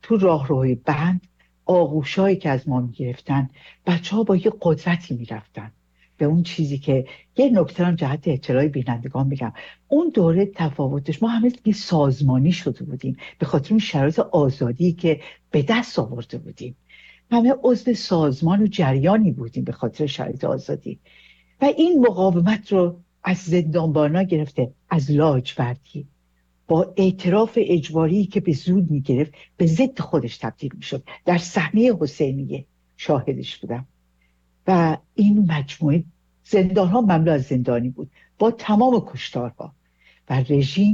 تو راهروهای بند آغوشایی که از ما میگرفتن، بچه ها با یه قدرتی میرفتن به اون چیزی که یه نکته هم جهت اطلاع بینندگان بگم. اون دوره تفاوتش، ما همه دیگه سازمانی شده بودیم به خاطر اون شرایط آزادی که به دست آورده بودیم. همه عضو سازمان و جریانی بودیم به خاطر شرایط آزادی. و این مقاومت رو از زندانبانا گرفته، از لاجوردی، با اعتراف اجباری که به زور میگرفت به ضد خودش تبدیل میشد. در صحنه حسینیه شاهدش بودم. و این مجموعه زندان ها مملو از زندانی بود با تمام کشتارها. و رژیم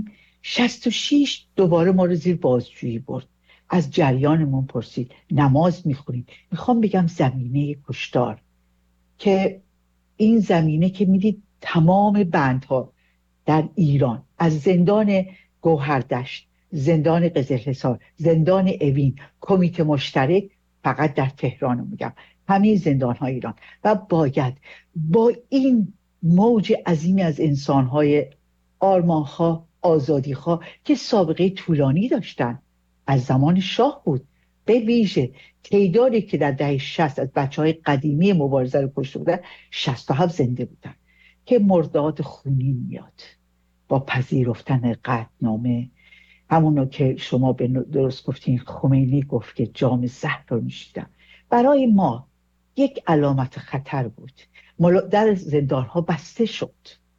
66 دوباره ما رو زیر بازجویی برد. از جریانمون پرسید نماز میخونید. میخوام بگم زمینه کشتار، که این زمینه که میدید تمام بندها در ایران، از زندان گوهردشت، زندان قزلحصار، زندان اوین، کمیته مشترک، فقط در تهران رو میگم، همه زندان های ایران. و باید با این موج عظیمی از انسان های آرمانخواه، آزادیخواه که سابقه طولانی داشتن، از زمان شاه بود، به ویژه تعدادی که در دهه 60 از بچه های قدیمی مبارزه رو کشته بودن، 67 زنده بودن، که مرداد خونین میاد با پذیرفتن قطعنامه. همونو که شما به درست گفتین، خمینی گفت که جام زهر رو نوشیدم. برای ما یک علامت خطر بود. در زندان ها بسته شد،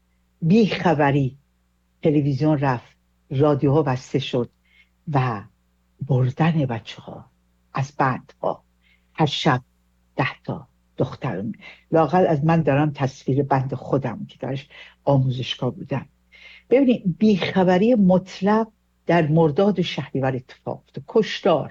بیخبری، تلویزیون رفت، رادیوها بسته شد و بردن بچه ها از بندها. هر شب 10 تا دختر، لااقل از من دارم تصویر بند خودم که درش آموزشگاه بودم. ببینید بیخبری مطلق در مرداد شهریور اتفاق افتاد، کشتار.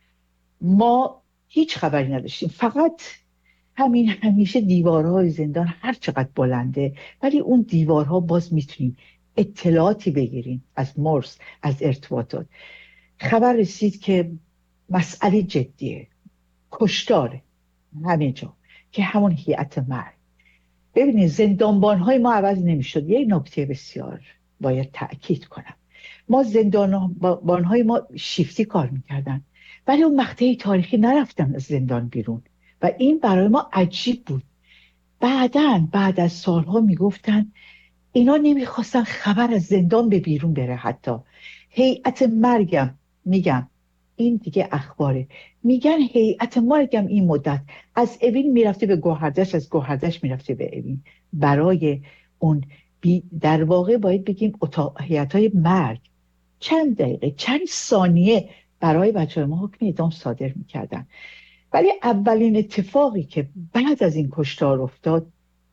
ما هیچ خبری نداشتیم، فقط همین همیشه دیوارهای زندان هر چقدر بلنده، ولی اون دیوارها باز میتونیم اطلاعاتی بگیریم از مرز، از ارتباطات. خبر رسید که مسئله جدیه، کشتاره همه جا، که همون هیئت مرگ. ببینید زندانبانهای ما عوض نمیشد. یه نکته بسیار باید تأکید کنم، ما زندانبانهای ما شیفتی کار میکردن، ولی اون مقطع تاریخی نرفتن از زندان بیرون و این برای ما عجیب بود. بعد از سالها میگفتن اینا نمیخواستن خبر از زندان به بیرون بره. حتی هیئت مرگم، میگم این دیگه اخباره، میگن هیئت مرگم این مدت از اوین میرفته به گوهردشت، از گوهردشت میرفته به اوین برای اون در واقع باید بگیم هیئت‌های مرگ چند دقیقه، چند ثانیه برای بچه ما حکم اعدام صادر میکردن. ولی اولین اتفاقی که بعد از این کشتار افتاد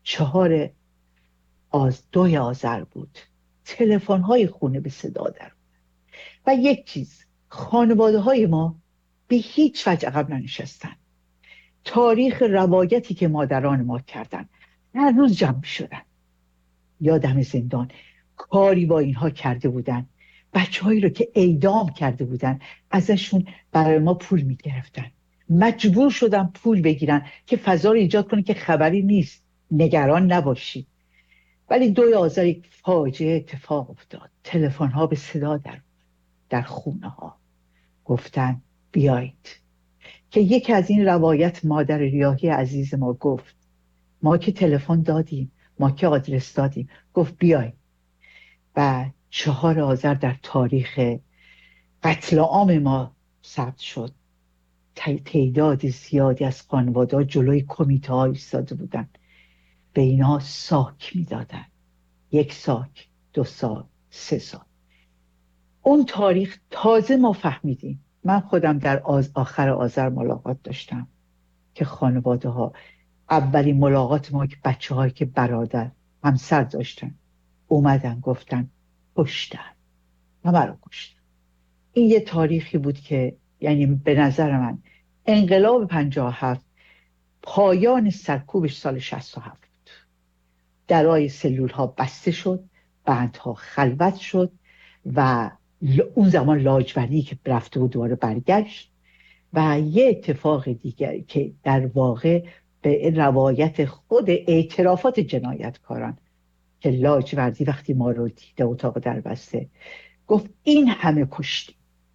2 آذر بود. تلفن های خونه به صدا در. و یک چیز، خانواده های ما به هیچ وجه عقب ننشستن. تاریخ روایتی که مادران ما کردن، هر روز جمع شدن یا دم زندان کاری با اینها کرده بودن، بچه‌هایی رو که اعدام کرده بودن ازشون برای ما پول میگرفتن، مجبور شدن پول بگیرن که فضا رو ایجاد کنه که خبری نیست، نگران نباشید. ولی 2 آذر یک فاجعه اتفاق افتاد. تلفن ها به صدا در خونه ها گفتن بیایید. که یکی از این روایت مادر ریاحی عزیز ما گفت ما که تلفن دادیم، ما که آدرس دادیم، گفت بیایید. و 4 آذر در تاریخ قتل عام ما ثبت شد. تعداد زیادی از خانواده جلوی کمیته ها ایستاده بودن، به اینا ساک میدادن. 1 ساک، 2 سال، 3 سال. اون تاریخ تازه ما فهمیدیم. من خودم در آخر آذر ملاقات داشتم که خانواده ها، اولین ملاقات ما که بچه هایی که برادر همسر داشتن اومدن گفتن کشتن، همه رو کشتن. این یه تاریخی بود که یعنی به نظر من انقلاب 57 پایان سرکوبش سال 67 بود. درای سلول ها بسته شد، بندها خلوت شد و اون زمان لاجوردی که رفته بود دوباره برگشت. و یه اتفاق دیگر که در واقع به روایت خود اعترافات جنایتکاران که لاجوردی وقتی ما رو دیده اتاق در بسته گفت این همه کشتیم،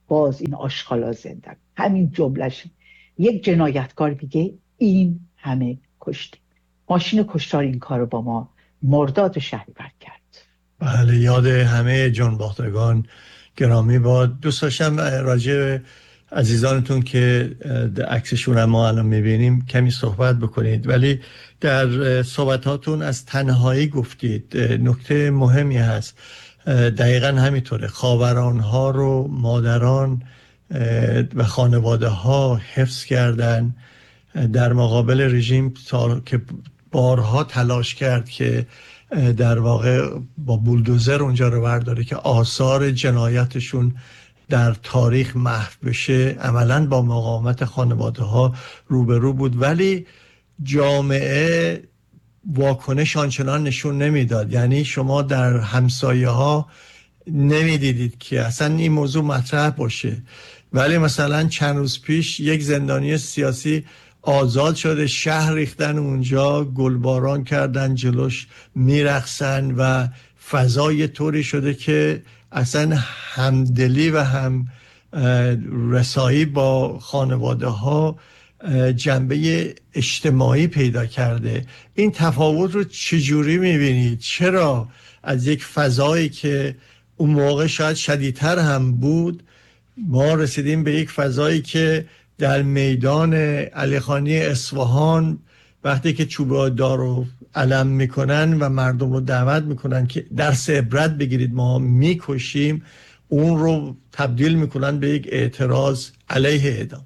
باز این آشغالا زندن. همین جملهش یک جنایتکار میگه این همه کشتیم. ماشین کشتار این کارو با ما مرداد و شهریور کرد. بله، یاد همه جانباختگان گرامی باد. دوست داشتم راجع به عزیزانتون که عکسشون هم ما الان میبینیم کمی صحبت بکنید، ولی در صحبتاتون از تنهایی گفتید. نکته مهمی هست، دقیقا همینطوره. خاوران ها رو مادران و خانواده ها حفظ کردن در مقابل رژیم که بارها تلاش کرد که در واقع با بولدوزر اونجا رو برداره که آثار جنایتشون در تاریخ محو بشه. عملاً با مقاومت خانواده ها روبرو بود، ولی جامعه واکنش آنچنان نشون نمیداد. یعنی شما در همسایه ها نمیدیدید که اصلا این موضوع مطرح باشه. ولی مثلا چند روز پیش یک زندانی سیاسی آزاد شده، شهر ریختن اونجا، گلباران کردن جلوش، میرقصن و فضای طوری شده که اصلا همدلی و هم رسایی با خانواده ها جنبه اجتماعی پیدا کرده. این تفاوت رو چجوری میبینید؟ چرا از یک فضایی که اون موقع شاید شدیدتر هم بود ما رسیدیم به یک فضایی که در میدان علیخانی اصفهان وقتی که چوبه دار رو علم میکنن و مردم رو دعوت میکنن که درس عبرت بگیرید ما میکشیم، اون رو تبدیل میکنن به یک اعتراض علیه اعدام.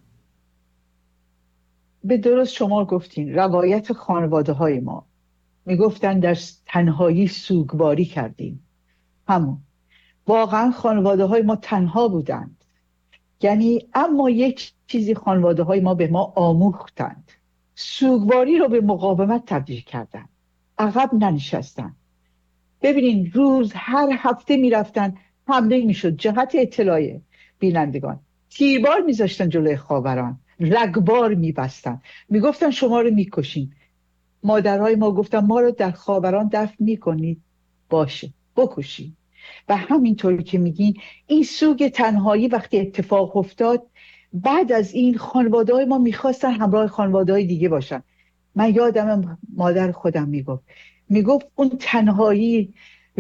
به درست شما گفتین. روایت خانواده های ما میگفتن در تنهایی سوگواری کردیم. همون واقعا خانواده های ما تنها بودند. یعنی اما یک چیزی خانواده های ما به ما آموختند، سوگواری رو به مقاومت تبدیل کردن، عقب ننشستن. ببینین هر هفته میرفتن، حمله میشد جهت اطلاع بینندگان، تیربار میذاشتن جلوی خاوران، رگبار میبستن، میگفتن شما رو میکشیم. مادرهای ما گفتن ما رو در خاوران دفن میکنید، باشه بکشید. و همینطوری که میگین این سوگ تنهایی وقتی اتفاق افتاد، بعد از این خانواده های ما میخواستن همراه خانواده های دیگه باشن. من یادم مادر خودم میگفت اون تنهایی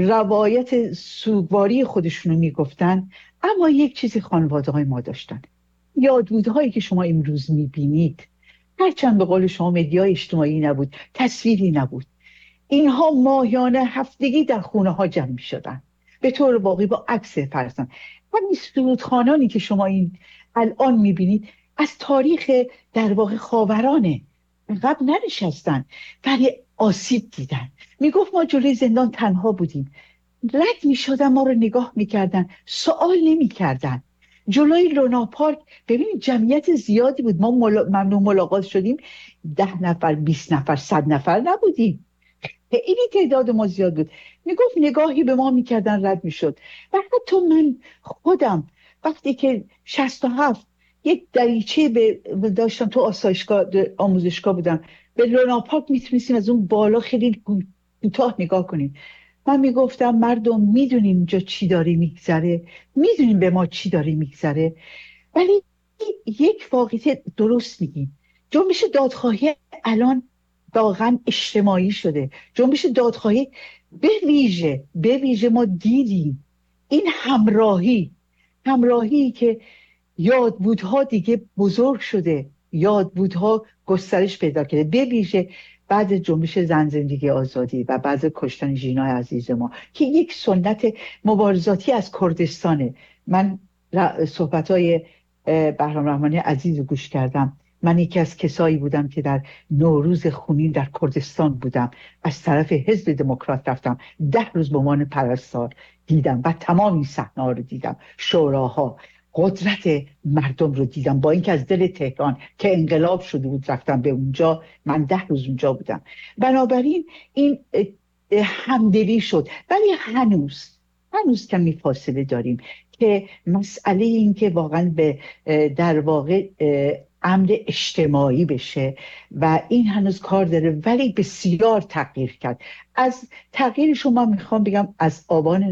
روایت سوگواری خودشونو میگفتن، اما یک چیزی خانواده های ما داشتن، یادبودهایی که شما امروز میبینید، هرچند به قول شما مدیا اجتماعی نبود، تصویری نبود، اینها ماهیانه هفتگی در خونه ها جمع می شدن به طور واقعی با عکس فرزن. همین سرودخوانانی که شما این الان می بینید از تاریخ در واقع خاورانه. قبل ننشستن ولی آسیب دیدن. میگفت ما جلوی زندان تنها بودیم، رد می شدن، ما رو نگاه می کردن، سوال نمی کردن. جلوی لونا پارک ببینید جمعیت زیادی بود، ما ممنوع ملاقات شدیم 10 نفر 20 نفر 100 نفر نبودیم، خیلی تعداد ما زیاد بود. میگفت نگاهی به ما میکردن رد میشد. و حتی من خودم وقتی که 67 یک دریچه داشتم تو آموزشگاه بودم، به لونا پارک میتونستیم از اون بالا خیلی کوتاه نگاه کنیم. من میگفتم مردم میدونیم اینجا چی داره میگذره، میدونیم به ما چی داره میگذره، ولی یک واقعیت درست میگیم. جنبش دادخواهی الان واقعا اجتماعی شده. جنبش دادخواهی به ویژه ما دیدیم این همراهی که یادبودها دیگه بزرگ شده، یادبودها گسترش پیدا کرده، به ویژه بعد جنبش زن زندگی آزادی و بعد کشتن ژینا عزیز ما که یک سنت مبارزاتی از کردستانه. من صحبت‌های بهرام رحمانی عزیز رو گوش کردم. من یکی از کسایی بودم که در نوروز خونین در کردستان بودم، از طرف حزب دموکرات رفتم، 10 روز به عنوان پرستار دیدم و تمام این صحنه‌ها رو دیدم، شوراها، قدرت مردم رو دیدم. با اینکه از دل تهران که انقلاب شده بود رفتم به اونجا، من 10 روز اونجا بودم. بنابراین این همدلی شد، ولی هنوز کمی فاصله داریم که مسئله این که واقعا به در واقع امر اجتماعی بشه و این هنوز کار داره، ولی بسیار تغییر کرد. از تغییرش من میخوام بگم از آبان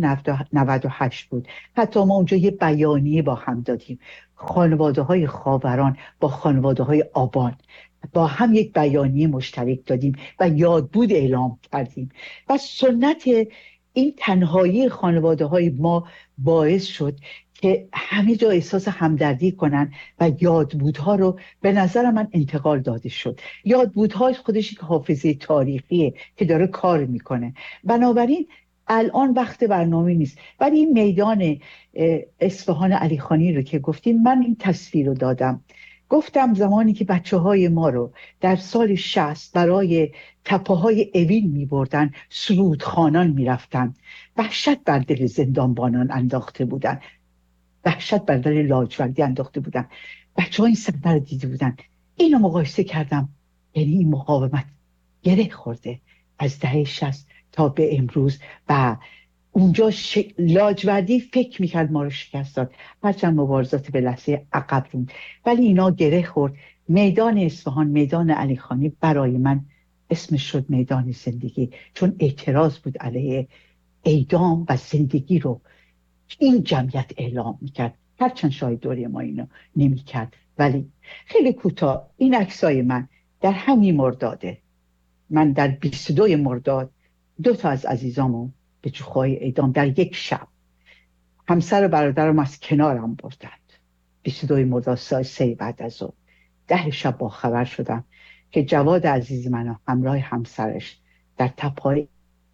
98 بود. حتی ما اونجا یه بیانیه با هم دادیم، خانواده های خاوران با خانواده های آبان با هم یک بیانیه مشترک دادیم و یادبود اعلام کردیم و سنت این تنهایی خانواده های ما باعث شد که همه جا احساس همدردی کنن و یادبودها رو به نظر من انتقال داده شد. یادبودها خودش یک حافظه تاریخیه که داره کار میکنه. بنابراین الان وقت برنامه نیست، ولی این میدان اصفهان علیخانی رو که گفتیم، من این تصویر رو دادم. گفتم زمانی که بچه های ما رو در سال 60 برای تپه های اوین می بردن، سرود خانان می رفتن، وحشت بر دل زندانبانان انداخته بودن، وحشت بر دل لاجوردی انداخته بودن. بچه ها این صحنه رو دیده بودن. اینو مقایسه کردم، یعنی این مقاومت گره خورده از دهه 60 تا به امروز و اونجا لاجوردی فکر میکرد ما رو شکست داد، هرچند مبارزات به لحظه عقب روند، ولی اینا گره خورد. میدان اصفهان، میدان علیخانی، برای من اسمش شد میدان زندگی، چون اعتراض بود علیه اعدام و زندگی رو این جمعیت اعلام میکرد، هرچند شاید دوره ما اینو نمیکرد. ولی خیلی کوتاه، این عکسای من در همین مرداده. من در 22 مرداد 2 تا از عزیزامو به جوخای اعدام در یک شب، همسر و برادرم از کنارم بردند. 22 مرداد ساعت 3 بعد از ظهر 10 شب با خبر شدم که جواد عزیز منو همراه همسرش در تپه‌های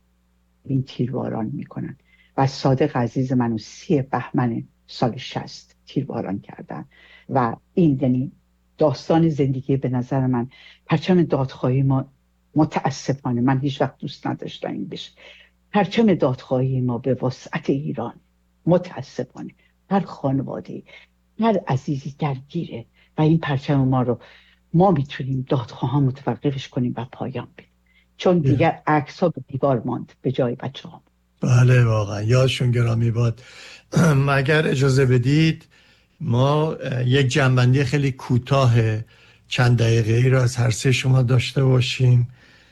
این تیرباران میکنن و صادق عزیز منو 30 بهمن سال 60 تیرباران کردن. و این یعنی داستان زندگی. به نظر من پرچم دادخواهی ما، متاسفانه من هیچ وقت دوست نداشتم این بشه، پرچم دادخواهی ما به وسعت ایران متاسفانه هر خانواده، هر عزیزی درگیره و این پرچم ما رو ما میتونیم دادخواها متوقفش کنیم و پایان بدیم، چون دیگر عکس ها به دیوار ماند به جای بچه ها. بله واقعا یادشون گرامی باد. اگر اجازه بدید ما یک جنبندی خیلی کوتاه چند دقیقه ای رو از هر سه شما داشته باشیم.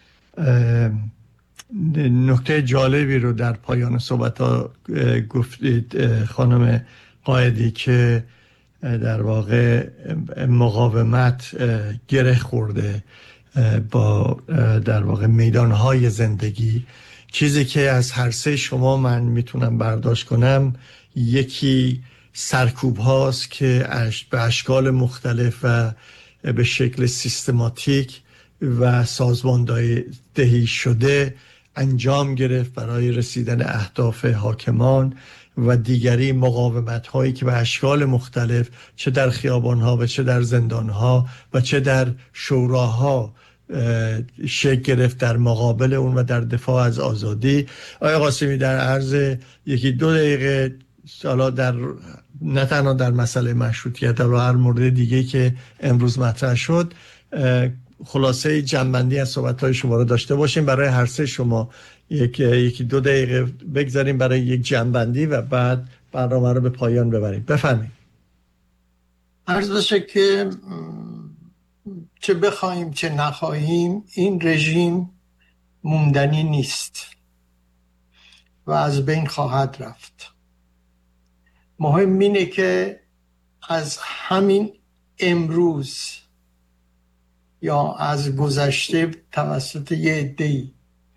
نکته جالبی رو در پایان صحبت ها گفتید خانم قائدی که در واقع مقاومت گره خورده با در واقع میدانهای زندگی. چیزی که از هر سه شما من میتونم برداشت کنم، یکی سرکوب هاست که به اشکال مختلف و به شکل سیستماتیک و سازماندهی شده انجام گرفت برای رسیدن اهداف حاکمان، و دیگری مقاومت هایی که به اشکال مختلف، چه در خیابان ها و چه در زندان ها و چه در شوراها شکل گرفت در مقابل اون و در دفاع از آزادی. آقای قاسمی در عرض 1-2 دقیقه، حالا در نه تنها در مسئله مشروطیت و هر مورد دیگه که امروز مطرح شد، خلاصه جنبندی از صحبت‌های شما رو داشته باشیم. برای هر سه شما 1-2 دقیقه بگذاریم برای یک جنبندی و بعد برنامه رو به پایان ببریم. بفرمایید. عرض بشه که چه بخوایم چه نخواهیم این رژیم موندنی نیست و از بین خواهد رفت. مهم اینه که از همین امروز یا از گذشته توسط یه عده‌ای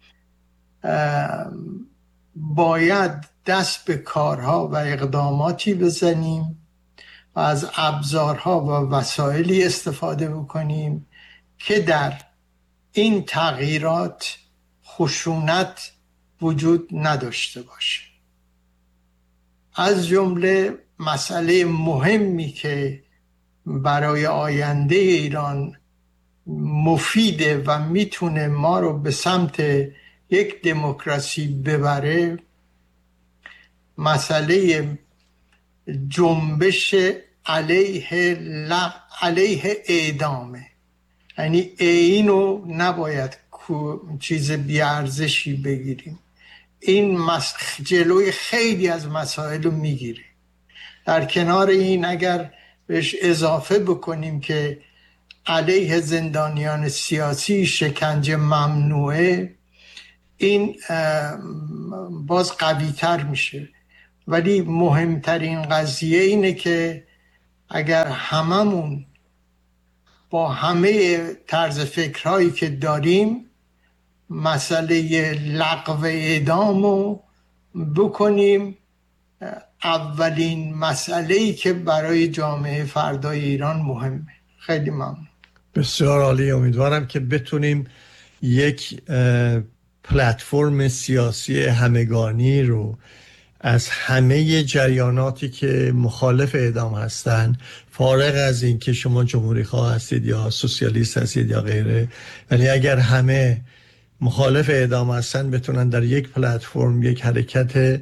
باید دست به کارها و اقداماتی بزنیم و از ابزارها و وسایلی استفاده بکنیم که در این تغییرات خشونت وجود نداشته باشه. از جمله مسئله مهمی که برای آینده ایران مفیده و میتونه ما رو به سمت یک دموکراسی ببره، مسئله جنبش علیه اعدامه. یعنی اینو نباید چیز بیارزشی بگیریم. این جلوی خیلی از مسائل رو میگیره. در کنار این اگر بهش اضافه بکنیم که علیه زندانیان سیاسی شکنجه ممنوعه، این باز قوی تر میشه. ولی مهمترین قضیه اینه که اگر هممون با همه طرز فکرهایی که داریم مسئله لغو اعدامو بکنیم اولین مسئله‌ای که برای جامعه فردای ایران مهمه. خیلی ممنون. بسیار عالی. امیدوارم که بتونیم یک پلتفرم سیاسی همگانی رو از همه جریاناتی که مخالف اعدام هستن، فارغ از این که شما جمهوری خواه هستید یا سوسیالیست هستید یا غیره، ولی اگر همه مخالف اعدام هستن بتونن در یک پلتفرم یک حرکت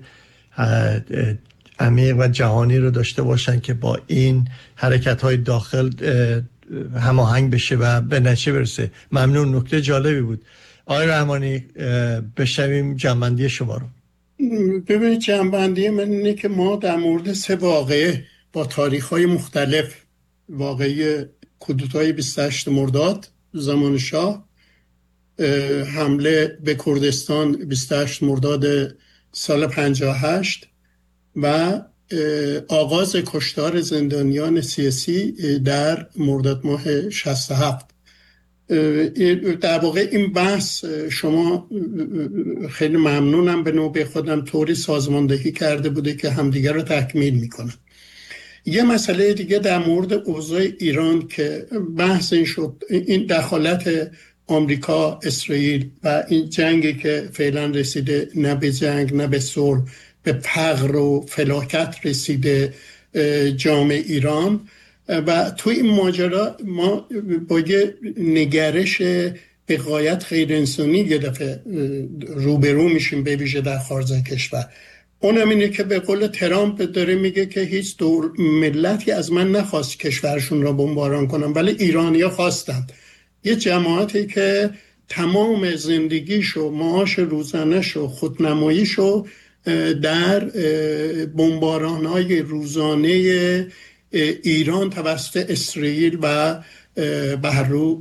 عمیق و جهانی رو داشته باشن که با این حرکت های داخل هماهنگ بشه و به نتیجه برسه. ممنون. نکته جالبی بود. آقای رحمانی، بشنویم جنبندی شما رو. ببینید، جنبندی من اینه که ما در مورد 3 واقعه با تاریخ‌های مختلف، واقعه کودتای 28 مرداد زمان شاه، حمله به کردستان 28 مرداد سال 58 و آغاز کشتار زندانیان سیاسی در مرداد ماه 67. در واقع این بحث شما خیلی ممنونم، به نوبه خودم طوری سازماندهی کرده بوده که همدیگر رو تکمیل میکنن. یه مسئله دیگه در مورد اوضاع ایران که بحث این شد، این دخالت آمریکا، اسرائیل و این جنگی که فعلا رسیده نه به جنگ نه به صلح، به فقر و فلاکت رسیده جامعه ایران. و توی این ماجرا ما با یه نگرش به غایت غیر انسانی یه دفعه روبرو میشیم، به ویژه در خارج کشور. اونم اینه که به قول ترامپ داره میگه که هیچ ملتی از من نخواست کشورشون را بمباران کنم، ولی ایرانی‌ها خواستند. یه جماعتی که تمام زندگیشو، معاش روزانه‌شو، خودنماییشو در بمباران‌های روزانه ایران توسط اسرائیل و بهرو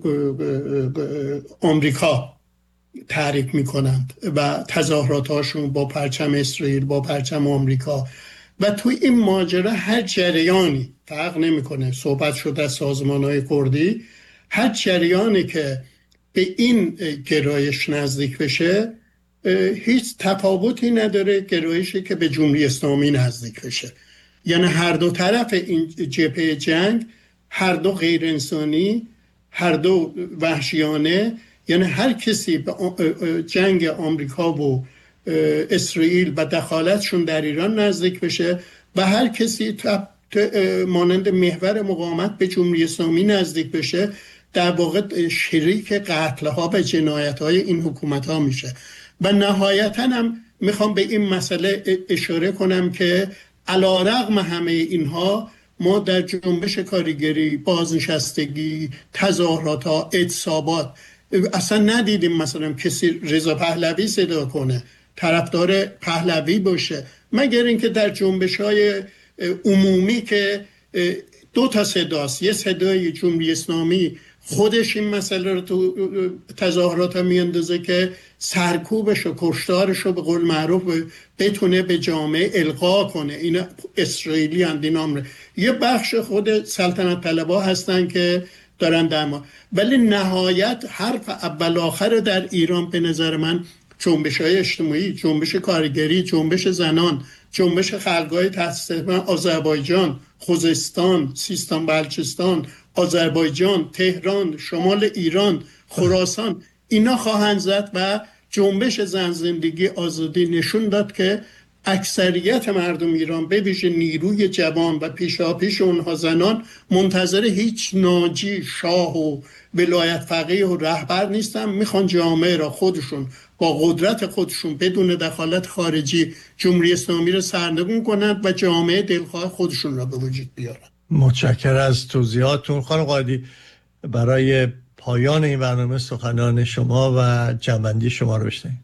آمریکا تعریف میکنند و تظاهراتاشون با پرچم اسرائیل، با پرچم آمریکا. و توی این ماجرا هر جریانی فرق نمیکنه، صحبت شده از سازمان‌های کردی، هر جریانی که به این گرایش نزدیک بشه هیچ تفاوتی نداره گرایشی که به جمهوری اسلامی نزدیک بشه. یعنی هر دو طرف این جبهه جنگ، هر دو غیر انسانی، هر دو وحشیانه. یعنی هر کسی به جنگ آمریکا و اسرائیل و دخالتشون در ایران نزدیک بشه و هر کسی مانند محور مقاومت به جمهوری اسلامی نزدیک بشه، در واقع شریک قتل‌ها و جنایت‌های این حکومت‌ها میشه. و نهایتاً هم میخوام به این مسئله اشاره کنم که علی‌رغم همه اینها ما در جنبش کارگری، بازنشستگی، تظاهرات، اعتصابات اصلا ندیدیم مثلا کسی رضا پهلوی صدا کنه، طرفدار پهلوی باشه، مگر اینکه در جنبش‌های عمومی که 2 صداست. یه صدای جمهوری اسلامی خودش این مسئله رو تو تظاهرات میاندازه که سرکوبش و کشتارش رو به قول معروف بتونه به جامعه القا کنه. این اسرائیلی اندینام. یه بخش خود سلطنت طلبا هستن که دارن در ما، ولی نهایت حرف اول آخر در ایران به نظر من جنبش‌های اجتماعی، جنبش کارگری، جنبش زنان، جنبش خلق‌های تحت آذربایجان، خوزستان، سیستان بلوچستان، آذربایجان، تهران، شمال ایران، خراسان، اینا خواهند زد. و جنبش زن زندگی آزادی نشون داد که اکثریت مردم ایران به ویژه نیروی جوان و پیشاپیش اونها زنان منتظر هیچ ناجی، شاه و ولایت فقیه و رهبر نیستن. میخوان جامعه را خودشون با قدرت خودشون بدون دخالت خارجی جمهوری اسلامی را سرنگون کنند و جامعه دلخواه خودشون را به وجود بیارن. متشکرم از توضیحاتون. خانم قائدی، برای پایان این برنامه سخنان شما و جنبندی شما رو بشنویم.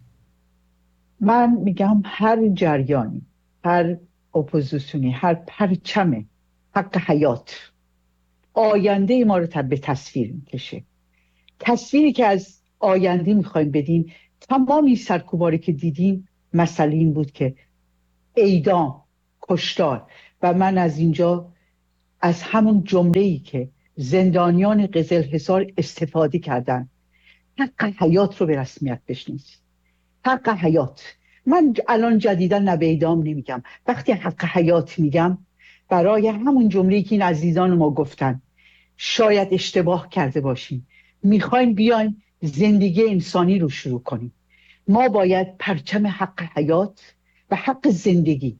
من میگم هر جریانی، هر اپوزیسیونی، هر پرچم حق حیات آینده ما رو به تصویر میکشه. تصویری که از آینده میخوایم بدیم، تمامی سرکوباری که دیدیم مسئله این بود که اعدام، کشتار. و من از اینجا از همون جمله‌ای که زندانیان قزلحصار استفاده کردن، حق حیات رو به رسمیت بشناسید. حق حیات. من الان جدیدا نه به اعدام نمیگم، وقتی حق حیات میگم برای همون جمله‌ای که این عزیزان ما گفتن، شاید اشتباه کرده باشیم، میخوایم بیایم زندگی انسانی رو شروع کنیم. ما باید پرچم حق حیات و حق زندگی،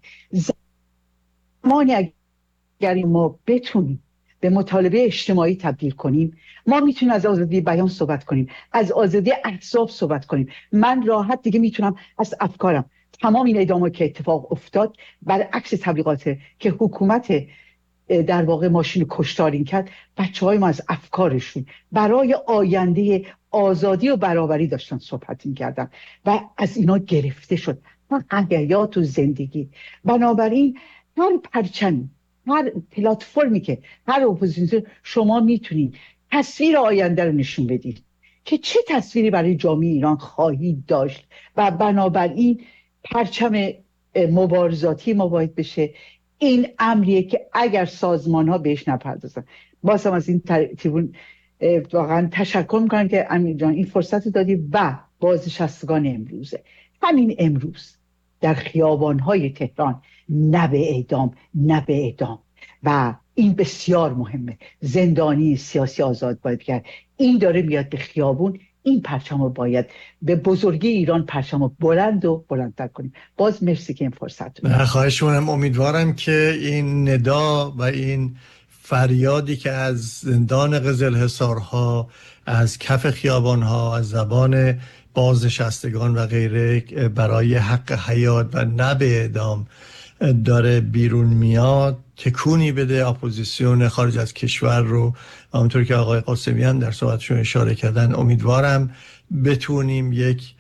زمانی اگر ما بتونیم به مطالبه اجتماعی تبدیل کنیم، ما میتونیم از آزادی بیان صحبت کنیم، از آزادی احزاب صحبت کنیم. من راحت دیگه میتونم از افکارم، تمام این اعدام‌ها که اتفاق افتاد برعکس تبلیغات که حکومت در واقع ماشین کشتارین کرد، بچه‌های ما از افکارشون برای آینده آزادی و برابری داشتن صحبت می‌کردن و از اینا گرفته شد حق حیات و زندگی. بنابراین هر پرچمی، هر پلتفرمی که هر اپوزیسیون، شما میتونید تصویر آینده رو نشون بدید که چه تصویری برای جامعه ایران خواهید داشت و بنابراین پرچم مبارزاتی ما باید بشه. این امریه که اگر سازمان ها بهش نپردازن، بازم از این تریبون واقعا تشکر میکنم که امیر جان این فرصت دادی. و بازنشستگان امروزه، همین امروز در خیابان‌های تهران، نه به اعدام، نه به اعدام. و این بسیار مهمه. زندانی سیاسی آزاد باید کرد. این داره میاد به خیابون. این پرچم رو باید به بزرگی ایران پرچم رو بلند و بلندتر کنیم. باز مرسی که این فرصت رو. خواهش می‌کنم. امیدوارم که این ندا و این فریادی که از زندان قزلحصارها، از کف خیابانها، از زبان بازنشستگان و غیره برای حق حیات و نه به اعدام داره بیرون میاد، تکونی بده اپوزیسیون خارج از کشور رو. همونطور که آقای قاسمیان در صحبتشون اشاره کردن، امیدوارم بتونیم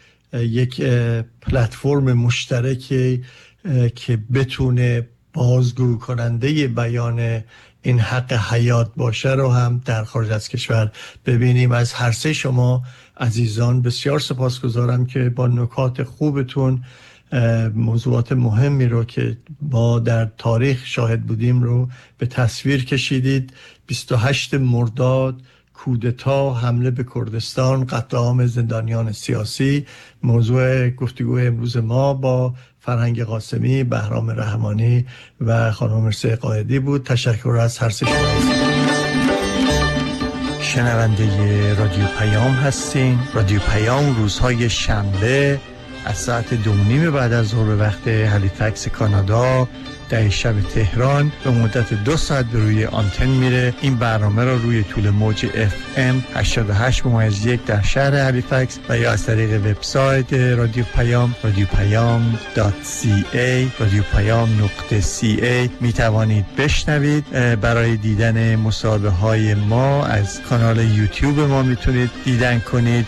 یک پلتفرم مشترکی که بتونه بازگو کننده بیان این حق حیات باشه رو هم در خارج از کشور ببینیم. از هر سه شما عزیزان بسیار سپاسگزارم که با نکات خوبتون موضوعات مهمی رو که ما در تاریخ شاهد بودیم رو به تصویر کشیدید. 28 مرداد، کودتا، حمله به کردستان، قتل عام زندانیان سیاسی، موضوع گفتگوی امروز ما با فرهنگ قاسمی، بهرام رحمانی و خانم مرسی قائدی بود. تشکر از هر سه شما. شنونده رادیو پیام هستین. رادیو پیام روزهای شنبه از ساعت 2:30 بعد از ظهر وقت هالیفکس کانادا، 10 شب تهران به مدت 2 ساعت به روی آنتن میره. این برنامه را روی طول موج FM 88.1 در شهر هالیفکس و یا از طریق وبسایت رادیو پیام radiopayam.ca radiopayam.ca می توانید بشنوید. برای دیدن مصاحبه های ما از کانال یوتیوب ما میتونید دیدن کنید،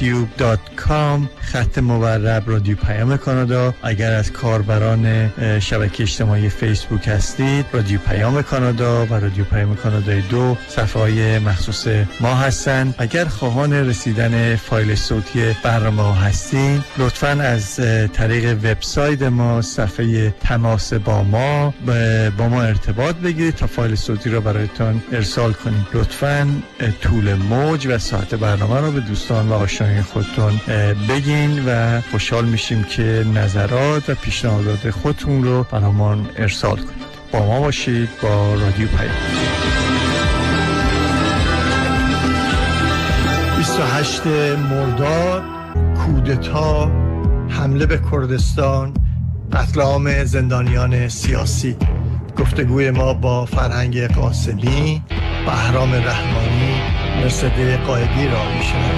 youtube.com// رادیو پیام کانادا. اگر از کاربران شبکه اجتماعی فیسبوک هستید، رادیو پیام کانادا و رادیو پیام کانادای 2 صفحه‌های مخصوص ما هستند. اگر خواهان رسیدن فایل صوتی برنامه ها هستین، لطفاً از طریق وبسایت ما، صفحه تماس با ما ارتباط بگیرید تا فایل صوتی رو برایتان ارسال کنیم. لطفاً طول موج و ساعت برنامه رو به دوستان و آشنایان خودتون بگین و خوشحال میشیم که نظرات و پیشنهادات خودتون رو برامون ارسال کنید. با ما باشید، با رادیو پیام. 28 مرداد، کودتا، حمله به کردستان، قتل عام زندانیان سیاسی. گفتگوی ما با فرهنگ قاسمی، بهرام رحمانی، مرسی قائدی را میشنوید.